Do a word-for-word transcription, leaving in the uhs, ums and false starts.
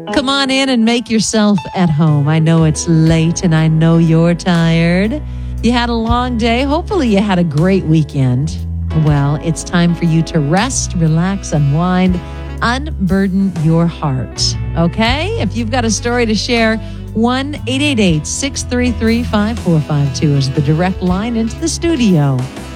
Come on in and make yourself at home. I know it's late and I know you're tired. You had a long day. Hopefully you had a great weekend. Well, it's time for you to rest, relax, unwind, unburden your heart. Okay? If you've got a story to share, one eight eight eight, six three three, five four five two is the direct line into the studio.